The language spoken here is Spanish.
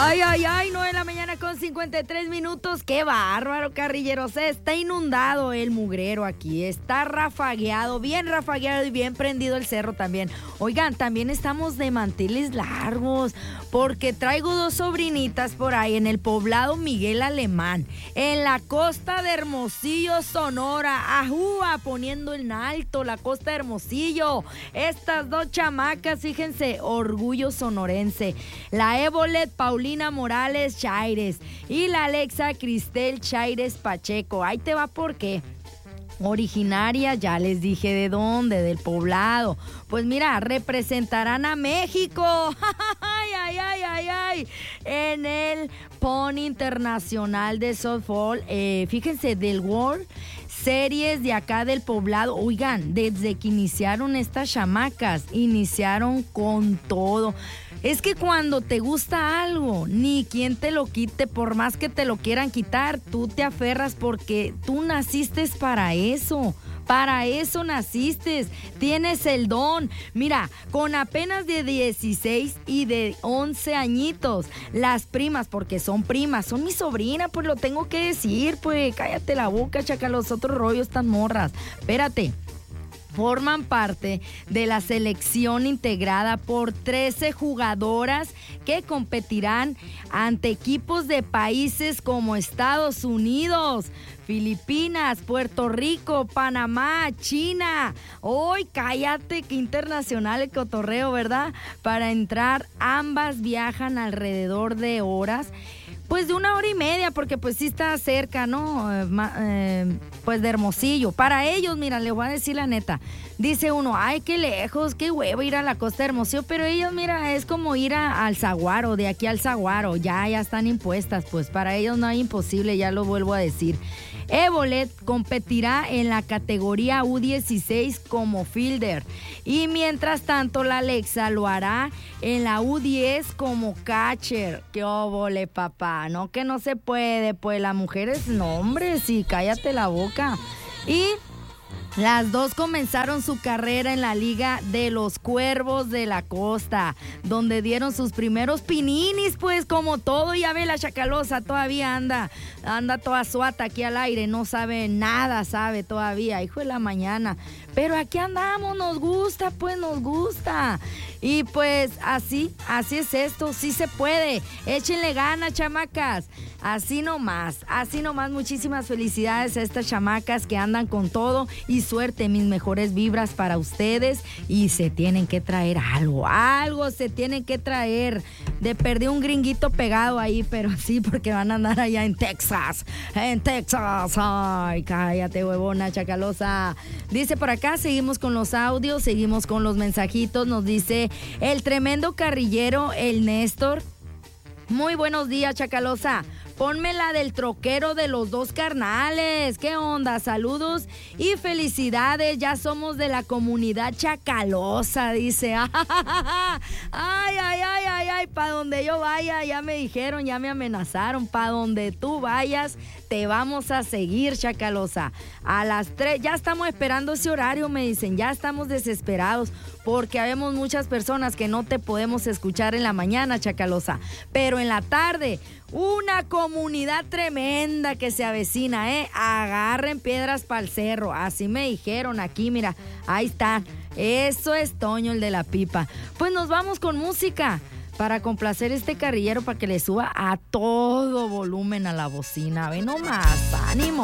Ay, 9 de la mañana con 53 minutos. Qué bárbaro, carrilleros. Está inundado el mugrero aquí. Está rafagueado y bien prendido el cerro también. Oigan, también estamos de manteles largos porque traigo dos sobrinitas por ahí en el poblado Miguel Alemán, en la costa de Hermosillo, Sonora. Ajúa, poniendo en alto la costa de Hermosillo. Estas dos chamacas, fíjense, orgullo sonorense. La Evolet Paulina Morales Chaires y la Alexa Cristel Chaires Pacheco. Ahí te va por qué. Originaria, ya les dije de dónde, del poblado. Pues mira, representarán a México en el PON Internacional de Softball. Fíjense, del World Series de acá del poblado. Oigan, desde que iniciaron estas chamacas, iniciaron con todo. Es que cuando te gusta algo, ni quien te lo quite, por más que te lo quieran quitar, tú te aferras porque tú naciste para eso. Para eso naciste, tienes el don. Mira, con apenas de 16 y de 11 añitos, las primas, porque son primas, son mi sobrina, pues lo tengo que decir, pues cállate la boca, chaca, los otros rollos tan morras. Espérate. Forman parte de la selección integrada por 13 jugadoras que competirán ante equipos de países como Estados Unidos, Filipinas, Puerto Rico, Panamá, China. ¡Uy, cállate! ¡Qué internacional el cotorreo!, ¿verdad? Para entrar, ambas viajan alrededor de horas. Pues de 1 hora y media, porque pues sí está cerca, ¿no? Pues de Hermosillo. Para ellos, mira, les voy a decir la neta. Dice uno, ay, qué lejos, qué huevo ir a la costa de Hermosillo. Pero ellos, mira, es como ir al Saguaro, de aquí al Saguaro. Ya están impuestas, pues para ellos no hay imposible, ya lo vuelvo a decir. Evolet competirá en la categoría U16 como fielder y mientras tanto la Alexa lo hará en la U10 como catcher. ¡Qué óvole, papá! No, que no se puede, pues las mujeres, no, hombre, sí, cállate la boca. Y las dos comenzaron su carrera en la Liga de los Cuervos de la Costa, donde dieron sus primeros pininis, pues como todo. Ya ve la chacalosa, todavía anda toda suata aquí al aire, no sabe nada, sabe todavía, hijo de la mañana. Pero aquí andamos, nos gusta, pues nos gusta. Y pues así es esto, sí se puede. Échenle ganas, chamacas. Así nomás, muchísimas felicidades a estas chamacas que andan con todo y suerte, mis mejores vibras para ustedes. Y se tienen que traer algo se tienen que traer. De perder un gringuito pegado ahí, pero sí, porque van a andar allá en Texas. Ay, cállate, huevona chacalosa. Dice por acá, seguimos con los audios, seguimos con los mensajitos. Nos dice el tremendo carrillero, el Néstor. Muy buenos días, chacalosa. Ponme la del troquero de los dos carnales. ¿Qué onda? Saludos y felicidades. Ya somos de la comunidad chacalosa, dice. Ay, para donde yo vaya, ya me dijeron, ya me amenazaron. Para donde tú vayas, te vamos a seguir, chacalosa. A las 3, ya estamos esperando ese horario, me dicen. Ya estamos desesperados porque habemos muchas personas que no te podemos escuchar en la mañana, chacalosa. Pero en la tarde, una comunidad tremenda que se avecina, agarren piedras para el cerro, así me dijeron aquí, mira, ahí está, eso es Toño, el de la pipa. Pues nos vamos con música para complacer este carrillero, para que le suba a todo volumen a la bocina, ve nomás, ánimo.